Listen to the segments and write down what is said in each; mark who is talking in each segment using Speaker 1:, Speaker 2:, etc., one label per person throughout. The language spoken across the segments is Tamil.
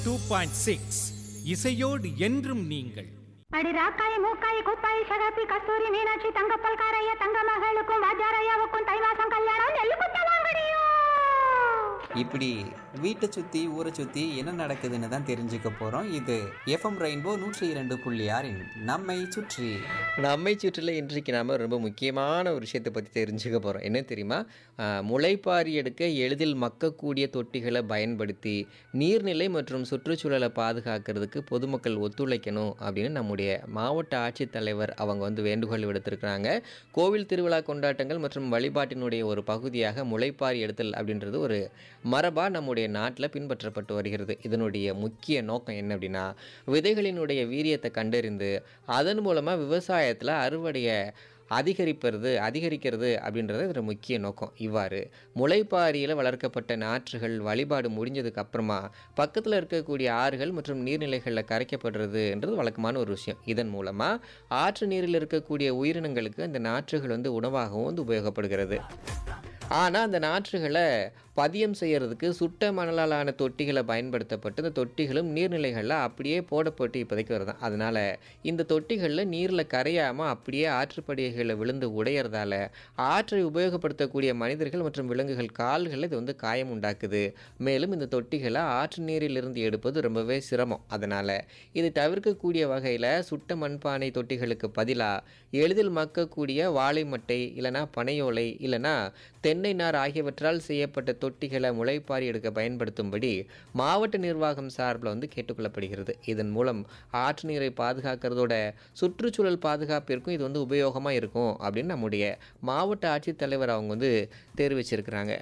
Speaker 1: 2.6 இசையோடு என்றும் நீங்கள்.
Speaker 2: அடி ராக்காய் மூக்காய் குப்பாய் சகப்பி கஸ்தூரி மீனாட்சி தங்கப்பல் காரைய தங்க மகளுக்கும் வாஜாரையாவுக்கும் தை மாசம் கல்யாணம் நெல்லு குத்த வாங்கடியோ.
Speaker 3: இப்படி வீட்டை சுற்றி ஊரை சுற்றி என்ன நடக்குதுன்னு தான் தெரிஞ்சுக்க போகிறோம். இது எஃப்எம் ரெயின்போ 102.6 நம்மை சுற்றி.
Speaker 4: நம்மை சுற்றில இன்றைக்கு நாம் ரொம்ப முக்கியமான ஒரு விஷயத்தை பற்றி தெரிஞ்சுக்க போகிறோம். என்ன தெரியுமா? முளைப்பாரி எடுக்க எளிதில் மக்கக்கூடிய தொட்டிகளை பயன்படுத்தி நீர்நிலை மற்றும் சுற்றுச்சூழலை பாதுகாக்கிறதுக்கு பொதுமக்கள் ஒத்துழைக்கணும் அப்படின்னு நம்முடைய மாவட்ட ஆட்சித்தலைவர் அவங்க வேண்டுகோள் விடுத்திருக்கிறாங்க. கோவில் திருவிழா கொண்டாட்டங்கள் மற்றும் வழிபாட்டினுடைய ஒரு பகுதியாக முளைப்பாரி எடுத்தல் அப்படின்றது ஒரு மரபா நம்முடைய நாட்டில் பின்பற்றப்பட்டு வருகிறது. இதனுடைய முக்கிய நோக்கம் என்ன அப்படின்னா, விதைகளினுடைய வீரியத்தை கண்டறிந்து அதன் மூலமாக விவசாயத்தில் அறுவடையை அதிகரிக்கிறது அப்படின்றது இதோட முக்கிய நோக்கம். இவ்வாறு முளைப்பாரியில் வளர்க்கப்பட்ட நாற்றுகள் வழிபாடு முடிஞ்சதுக்கு அப்புறமா பக்கத்தில் இருக்கக்கூடிய ஆறுகள் மற்றும் நீர்நிலைகளில் கரைக்கப்படுறதுன்றது வழக்கமான ஒரு விஷயம். இதன் மூலமாக ஆற்று நீரில் இருக்கக்கூடிய உயிரினங்களுக்கு அந்த நாற்றுகள் உணவாகவும் உபயோகப்படுகிறது. ஆனால் அந்த நாற்றுகளை பதியம் செய்கிறதுக்கு சுட்ட மணலாலான தொட்டிகளை பயன்படுத்தப்பட்டு இந்த தொட்டிகளும் நீர்நிலைகளில் அப்படியே போடப்பட்டு இப்போதைக்கு வருது. அதனால் இந்த தொட்டிகளில் நீரில் கரையாமல் அப்படியே ஆற்றுப்படுகைகளில் விழுந்து உடையிறதால ஆற்றை உபயோகப்படுத்தக்கூடிய மனிதர்கள் மற்றும் விலங்குகள் கால்களில் இது காயம் உண்டாக்குது. மேலும் இந்த தொட்டிகளை ஆற்று நீரிலிருந்து எடுப்பது ரொம்பவே சிரமம். அதனால் இதை தவிர்க்கக்கூடிய வகையில் சுட்ட மண்பானை தொட்டிகளுக்கு பதிலாக எளிதில் மக்கக்கூடிய வாழை மட்டை இல்லைனா பனையோலை இல்லைனா தென்னை நார் ஆகியவற்றால் செய்யப்பட்ட தொட்டிகளை முளைப்பாரி எடுக்க பயன்படுத்தும்படி மாவட்ட நிர்வாகம் சார்பில் கேட்டுக்கொள்ளப்படுகிறது. இதன் மூலம் ஆற்று நீரை பாதுகாக்கிறதோட சுற்றுச்சூழல் பாதுகாப்பிற்கும் இது உபயோகமாக இருக்கும் அப்படின்னு நம்முடைய மாவட்ட ஆட்சித்தலைவர் அவங்க தெரிவிச்சிருக்கிறாங்க.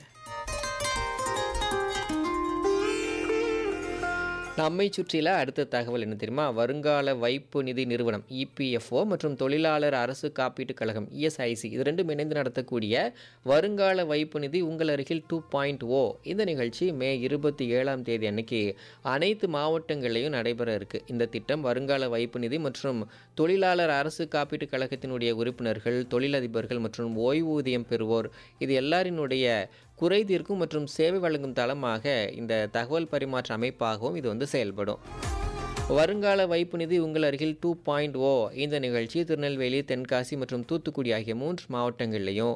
Speaker 4: நம்மை சுற்றில அடுத்த தகவல் என்ன தெரியுமா? வருங்கால வைப்பு நிதி நிறுவனம் இபிஎஃப்ஓ மற்றும் தொழிலாளர் அரசு காப்பீட்டுக் கழகம் இஎஸ்ஐசி இது ரெண்டும் இணைந்து நடத்தக்கூடிய வருங்கால வைப்பு நிதி உங்கள் அருகில் 2.0 இந்த நிகழ்ச்சி மே 27 அன்னைக்கு அனைத்து மாவட்டங்களிலையும் நடைபெற இருக்கு. இந்த திட்டம் வருங்கால வைப்பு நிதி மற்றும் தொழிலாளர் அரசு காப்பீட்டுக் கழகத்தினுடைய உறுப்பினர்கள், தொழிலதிபர்கள் மற்றும் ஓய்வூதியம் பெறுவோர் இது எல்லாரினுடைய குறை தீர்க்கும் மற்றும் சேவை வழங்கும் தளமாக இந்த தகவல் பரிமாற்ற அமைப்பாகவும் இது செயல்படும். வருங்கால வைப்பு நிதி உங்கள் அருகில் 2.0 இந்த நிகழ்ச்சி திருநெல்வேலி, தென்காசி மற்றும் தூத்துக்குடி ஆகிய 3 மாவட்டங்களிலையும்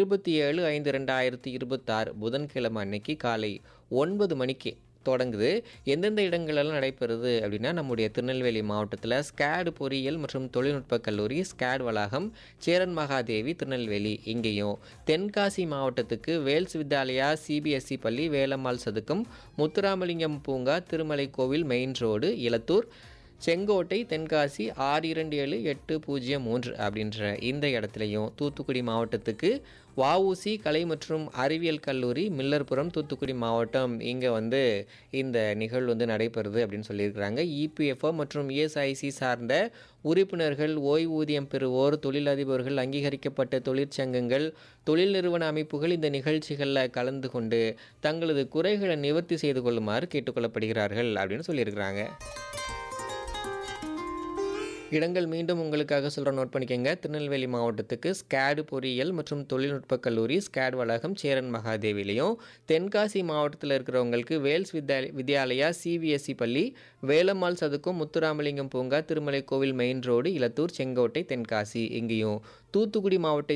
Speaker 4: 27/5/2026 புதன்கிழமை அன்னைக்கு காலை 9 மணிக்கு தொடங்குது. எந்தெந்த இடங்களெல்லாம் நடைபெறுது அப்படின்னா, நம்முடைய திருநெல்வேலி மாவட்டத்தில் ஸ்கேடு பொறியியல் மற்றும் தொழில்நுட்ப கல்லூரி ஸ்கேட் வளாகம், சேரன் மகாதேவி திருநெல்வேலி இங்கேயும், தென்காசி மாவட்டத்துக்கு வேல்ஸ் வித்யாலயா சிபிஎஸ்இ பள்ளி, வேலம்மாள் சதுக்கம், முத்துராமலிங்கம் பூங்கா, திருமலை கோவில் மெயின் ரோடு, இலத்தூர், செங்கோட்டை, தென்காசி 627803 அப்படின்ற இந்த இடத்துலையும், தூத்துக்குடி மாவட்டத்துக்கு வஉசி கலை மற்றும் அறிவியல் கல்லூரி மில்லர்புரம் தூத்துக்குடி மாவட்டம் இங்கே இந்த நிகழ்வு நடைபெறுது அப்படின்னு சொல்லியிருக்கிறாங்க. இபிஎஃப்ஓ மற்றும் இஎஸ்ஐசி சார்ந்த உறுப்பினர்கள், ஓய்வூதியம் பெறுவோர், தொழிலதிபர்கள், அங்கீகரிக்கப்பட்ட தொழிற்சங்கங்கள், தொழில் நிறுவன அமைப்புகள் இந்த நிகழ்ச்சிகளில் கலந்து கொண்டு தங்களது குறைகளை நிவர்த்தி செய்து கொள்ளுமாறு கேட்டுக்கொள்ளப்படுகிறார்கள் அப்படின்னு சொல்லியிருக்கிறாங்க. இடங்கள் மீண்டும் உங்களுக்காக சொல்கிற, நோட் பண்ணிக்கங்க. திருநெல்வேலி மாவட்டத்துக்கு ஸ்கேடு பொறியியல் மற்றும் தொழில்நுட்ப கல்லூரி ஸ்கேட் வளாகம் சேரன் மகாதேவிலையும், தென்காசி மாவட்டத்தில் இருக்கிறவங்களுக்கு வேல்ஸ் வித்யாலயா சிபிஎஸ்இ பள்ளி, வேலம்மாள் சதுக்கம், முத்துராமலிங்கம் பூங்கா, திருமலை கோவில் மெயின் ரோடு, இலத்தூர், செங்கோட்டை, தென்காசி இங்கேயும், தூத்துக்குடி மாவட்ட